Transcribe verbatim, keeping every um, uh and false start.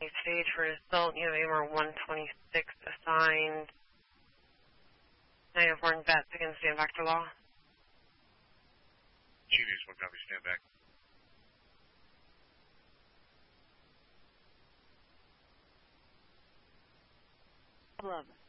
Stage for assault. You have A M R one twenty-six assigned. nine oh four and Bats against stand back to law. Genius, one copy, stand back. Eleven.